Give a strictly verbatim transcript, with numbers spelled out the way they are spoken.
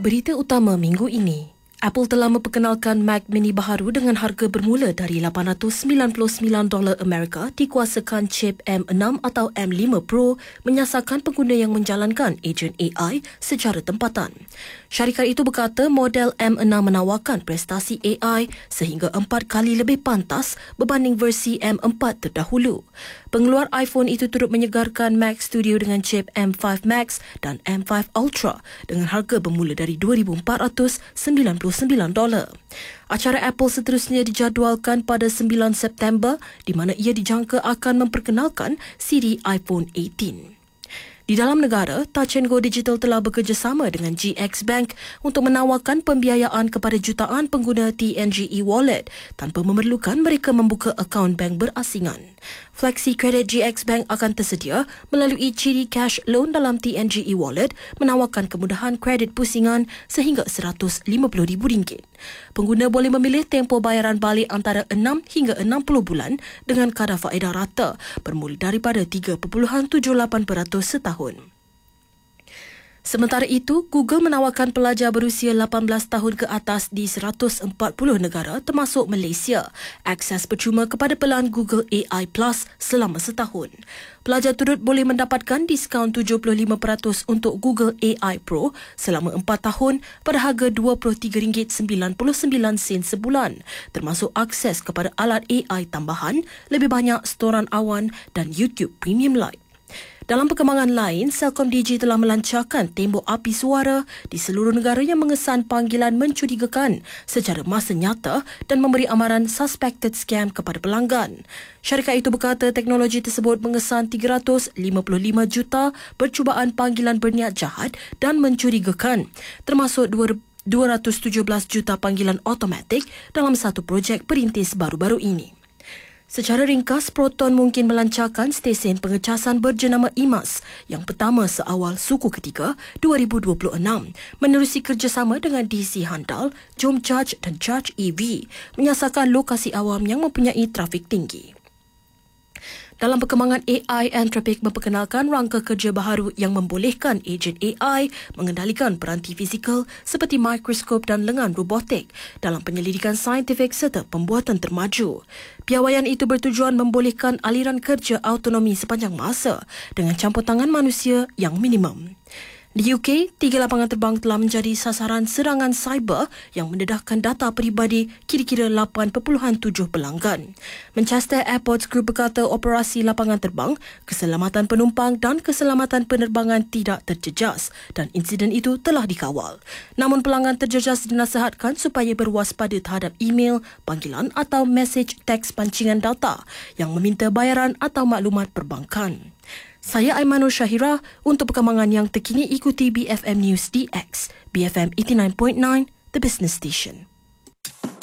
Berita utama minggu ini. Apple telah memperkenalkan Mac Mini baharu dengan harga bermula dari lapan ratus sembilan puluh sembilan dolar Amerika dikuasakan chip M enam atau M lima Pro menyasarkan pengguna yang menjalankan ejen A I secara tempatan. Syarikat itu berkata model M enam menawarkan prestasi A I sehingga empat kali lebih pantas berbanding versi M empat terdahulu. Pengeluar iPhone itu turut menyegarkan Mac Studio dengan chip M lima Max dan M lima Ultra dengan harga bermula dari dua ribu empat ratus sembilan puluh sembilan dolar. Acara Apple seterusnya dijadualkan pada sembilan September di mana ia dijangka akan memperkenalkan siri iPhone lapan belas. Di dalam negara, Touch and Go Digital telah bekerjasama dengan G X Bank untuk menawarkan pembiayaan kepada jutaan pengguna T N G E-Wallet tanpa memerlukan mereka membuka akaun bank berasingan. Flexi Credit G X Bank akan tersedia melalui ciri cash loan dalam T N G E-Wallet menawarkan kemudahan kredit pusingan sehingga seratus lima puluh ribu ringgit. Pengguna boleh memilih tempoh bayaran balik antara enam hingga enam puluh bulan dengan kadar faedah rata bermula daripada tiga perpuluhan tujuh lapan peratus setahun. Sementara itu, Google menawarkan pelajar berusia lapan belas tahun ke atas di seratus empat puluh negara termasuk Malaysia akses percuma kepada pelan Google A I Plus selama setahun. Pelajar turut boleh mendapatkan diskaun tujuh puluh lima peratus untuk Google A I Pro selama empat tahun pada harga dua puluh tiga ringgit sembilan puluh sembilan sen sebulan, termasuk akses kepada alat A I tambahan, lebih banyak storan awan dan YouTube Premium Lite. Dalam perkembangan lain, Celcom-Digi telah melancarkan tembok api suara di seluruh negara yang mengesan panggilan mencurigakan secara masa nyata dan memberi amaran suspected scam kepada pelanggan. Syarikat itu berkata teknologi tersebut mengesan tiga ratus lima puluh lima juta percubaan panggilan berniat jahat dan mencurigakan, termasuk dua ratus tujuh belas juta panggilan automatik dalam satu projek perintis baru-baru ini. Secara ringkas, Proton mungkin melancarkan stesen pengecasan berjenama I M A S yang pertama seawal suku ketiga dua ribu dua puluh enam menerusi kerjasama dengan D C Handal, Jom Charge dan Charge E V menyasarkan lokasi awam yang mempunyai trafik tinggi. Dalam perkembangan A I, Anthropic memperkenalkan rangka kerja baharu yang membolehkan ejen A I mengendalikan peranti fizikal seperti mikroskop dan lengan robotik dalam penyelidikan saintifik serta pembuatan termaju. Piawaian itu bertujuan membolehkan aliran kerja autonomi sepanjang masa dengan campur tangan manusia yang minimum. Di U K, tiga lapangan terbang telah menjadi sasaran serangan cyber yang mendedahkan data peribadi kira-kira lapan perpuluhan tujuh pelanggan. Manchester Airports Group berkata operasi lapangan terbang, keselamatan penumpang dan keselamatan penerbangan tidak terjejas dan insiden itu telah dikawal. Namun pelanggan terjejas dinasihatkan supaya berwaspada terhadap email, panggilan atau mesej teks pancingan data yang meminta bayaran atau maklumat perbankan. Saya Aimanur Syahira. Untuk perkembangan yang terkini ikuti B F M News D X, B F M eighty-nine point nine, The Business Station.